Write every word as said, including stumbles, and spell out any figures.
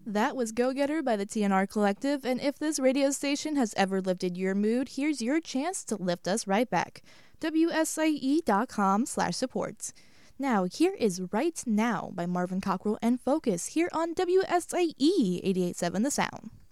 That was Go Getter by the T N R Collective, and if this radio station has ever lifted your mood, here's your chance to lift us right back. W S I E dot com slash supports. Now, here is Right Now by Marvin Cockrell and Focus here on W S I E eighty-eight point seven The Sound.